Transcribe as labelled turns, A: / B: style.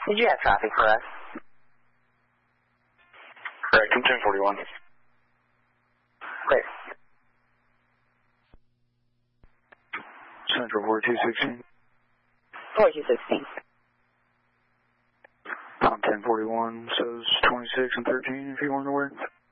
A: Did you have traffic for us?
B: Correct, I'm 1041.
A: Great.
B: Central 4216.
A: 4216.
B: 1041 says 26 and 13 if you want to work.